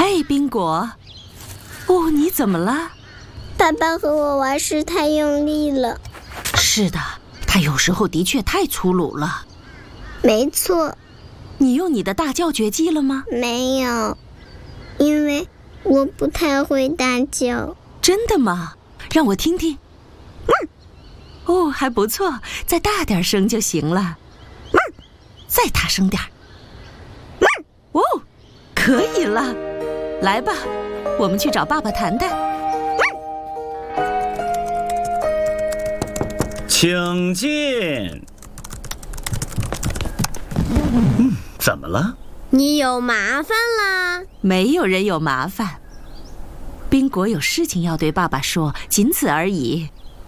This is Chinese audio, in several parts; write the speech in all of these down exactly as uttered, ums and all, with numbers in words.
嘿，宾果，哦，你怎么了？ 爸爸和我玩时太用力了。 是的，他有时候的确太粗鲁了。 没错。 你用你的大叫绝技了吗？ 没有，因为我不太会大叫。 真的吗？让我听听。 嗯、 哦，还不错，再大点声就行了。 嗯、 再大声点。 嗯、 哦，可以了。来吧，我们去找爸爸谈谈。 请进。嗯，怎么了？ 你有麻烦啦？ 没有人有麻烦。宾果有事情要对爸爸说，仅此而已。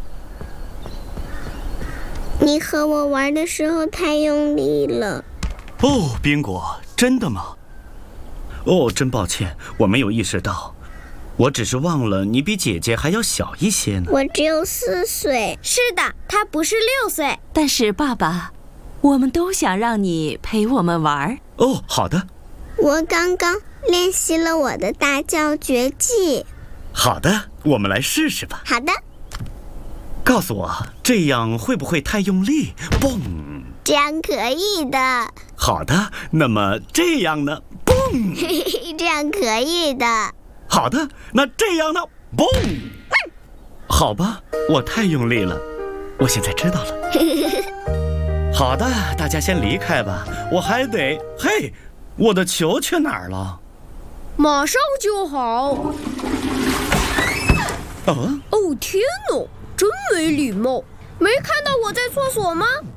你和我玩的时候太用力了。 哦，宾果，真的吗？哦，真抱歉，我没有意识到，我只是忘了你比姐姐还要小一些呢。 我只有四岁。 是的，她不是六岁。 但是爸爸，我们都想让你陪我们玩。 哦，好的。 我刚刚练习了我的大叫绝技。 好的，我们来试试吧。 好的。 告诉我，这样会不会太用力？嘣！ 这样可以的。 好的，那么这样呢？嘣！ 这样可以的。 好的，那这样呢？嘣！好吧，我太用力了，我现在知道了。好的，大家先离开吧，我还得……嘿，我的球去哪儿了？ 马上就好。 哦， 哦天哪，真没礼貌！没看到我在厕所吗？